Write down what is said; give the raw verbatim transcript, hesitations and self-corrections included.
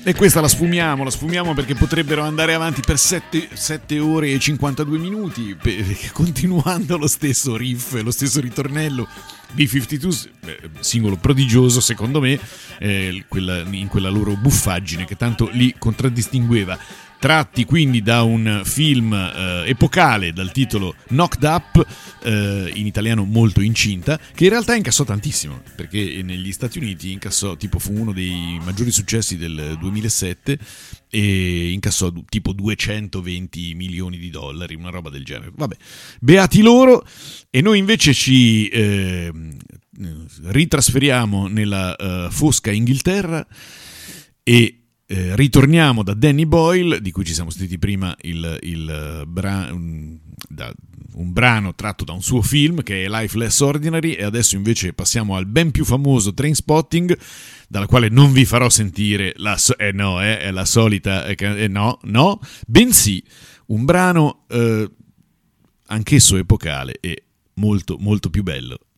E questa la sfumiamo, la sfumiamo perché potrebbero andare avanti per sette ore e cinquantadue minuti, per, continuando lo stesso riff, lo stesso ritornello. B cinquantadue, singolo prodigioso secondo me, eh, quella, in quella loro buffaggine che tanto li contraddistingueva. Tratti quindi da un film eh, epocale dal titolo Knocked Up, eh, in italiano Molto incinta, che in realtà incassò tantissimo, perché negli Stati Uniti incassò, tipo fu uno dei maggiori successi del duemilasette e incassò tipo duecentoventi milioni di dollari, una roba del genere. Vabbè, beati loro, e noi invece ci eh, ritrasferiamo nella uh, fosca Inghilterra e Eh, ritorniamo da Danny Boyle, di cui ci siamo sentiti prima il, il bra- un, da, un brano tratto da un suo film che è Life Less Ordinary, e adesso invece passiamo al ben più famoso Trainspotting, dalla quale non vi farò sentire la, so- eh no, eh, è la solita eh, eh, no, no, bensì un brano eh, anch'esso epocale e molto molto più bello